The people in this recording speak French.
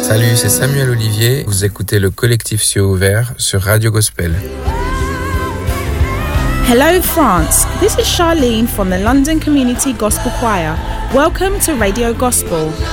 Salut, c'est Samuel Olivier. Vous écoutez le collectif Cieux Ouvert sur Radio Gospel. Hello France, this is Charlene from the London Community Gospel Choir. Welcome to Radio Gospel.